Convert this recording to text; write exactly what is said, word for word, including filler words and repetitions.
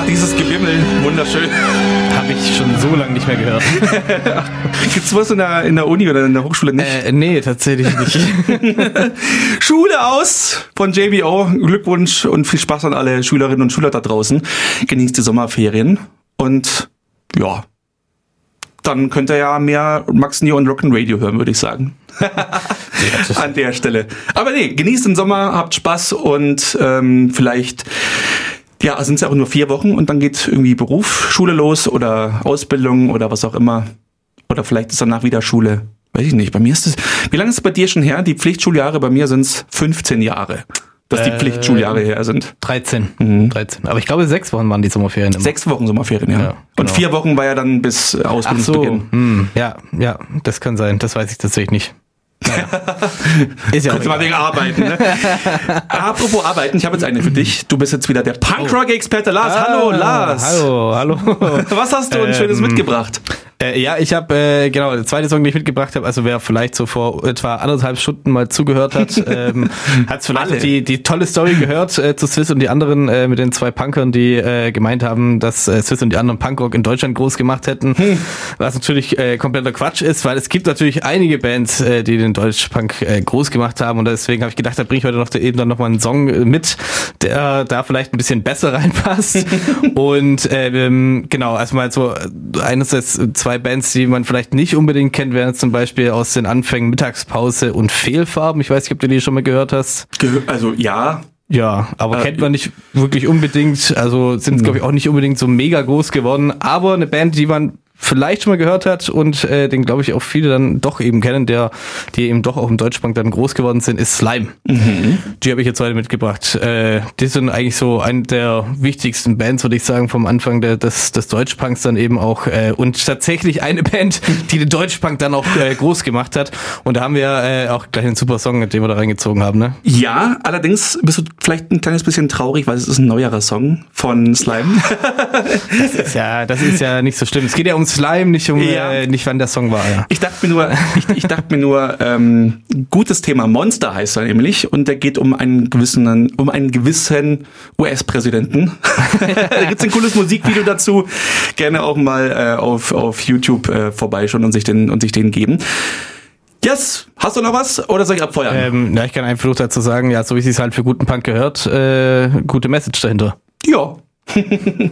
dieses Gebimmel, wunderschön. Habe ich schon so lange nicht mehr gehört. Gibt's was in der, in der Uni oder in der Hochschule nicht? Äh, nee, tatsächlich nicht. Schule aus von J B O. Glückwunsch und viel Spaß an alle Schülerinnen und Schüler da draußen. Genießt die Sommerferien und ja, dann könnt ihr ja mehr Max Neo und Rock'n'Radio hören, würde ich sagen. An der Stelle. Aber nee, genießt den Sommer, habt Spaß und ähm, vielleicht, ja, sind es ja auch nur vier Wochen und dann geht irgendwie Beruf, Schule los oder Ausbildung oder was auch immer. Oder vielleicht ist danach wieder Schule. Weiß ich nicht. Bei mir ist es, wie lange ist es bei dir schon her? Die Pflichtschuljahre, bei mir sind es fünfzehn Jahre. Dass die äh, Pflichtschuljahre her sind. dreizehn. Mhm. dreizehn. Aber ich glaube, sechs Wochen waren die Sommerferien. Immer. Sechs Wochen Sommerferien, ja. ja genau. Und vier Wochen war ja dann bis Ausbildungsbeginn. Ach so. Hm. Ja, ja, das kann sein. Das weiß ich tatsächlich nicht. Naja. Ist ja Kurz mal wegen Arbeiten. Ne? Apropos Arbeiten, ich habe jetzt eine für dich. Du bist jetzt wieder der Punkrock-Experte Lars. Ah, hallo Lars. Hallo, hallo. Was hast du uns ähm, Schönes mitgebracht? Äh, ja, ich habe, äh, genau, der zweite Song, den ich mitgebracht habe, also wer vielleicht so vor etwa anderthalb Stunden mal zugehört hat, ähm, hat vielleicht die die tolle Story gehört äh, zu Swiss und die anderen äh, mit den zwei Punkern, die äh, gemeint haben, dass äh, Swiss und die anderen Punkrock in Deutschland groß gemacht hätten, hm. was natürlich äh, kompletter Quatsch ist, weil es gibt natürlich einige Bands, äh, die den Deutschpunk äh, groß gemacht haben und deswegen habe ich gedacht, da bringe ich heute noch eben dann noch mal einen Song mit, der da vielleicht ein bisschen besser reinpasst und ähm, genau, also mal so einerseits zwei Bands, die man vielleicht nicht unbedingt kennt, wären zum Beispiel aus den Anfängen Mittagspause und Fehlfarben. Ich weiß nicht, ob du die schon mal gehört hast. Ge- also ja. Ja, aber äh, kennt man nicht wirklich unbedingt. Also sind, glaube ich, auch nicht unbedingt so mega groß geworden. Aber eine Band, die man vielleicht schon mal gehört hat und äh, den, glaube ich, auch viele dann doch eben kennen, der die eben doch auch im Deutschpunk dann groß geworden sind, ist Slime. Mhm. Die habe ich jetzt heute mitgebracht. Äh, die sind eigentlich so eine der wichtigsten Bands, würde ich sagen, vom Anfang der, des, des Deutschpunks dann eben auch. Äh, und tatsächlich eine Band, die den Deutschpunk dann auch äh, groß gemacht hat. Und da haben wir äh, auch gleich einen super Song, den wir da reingezogen haben, ne? Ja, allerdings bist du vielleicht ein kleines bisschen traurig, weil es ist ein neuerer Song von Slime. Das ist ja, das ist ja nicht so schlimm. Es geht ja um Slime, nicht um ja. äh, nicht wann der Song war. Ja. Ich dachte mir nur, ich, ich dachte mir nur, ähm, gutes Thema Monster heißt er nämlich und der geht um einen gewissen, um einen gewissen U S-Präsidenten. Da gibt's ein cooles Musikvideo dazu. Gerne auch mal äh, auf auf YouTube äh, vorbeischauen und sich den und sich den geben. Yes, hast du noch was oder soll ich abfeuern? Ähm, na, ich kann einfach dazu sagen, ja, so wie es sich halt für guten Punk gehört, äh, gute Message dahinter. Ja.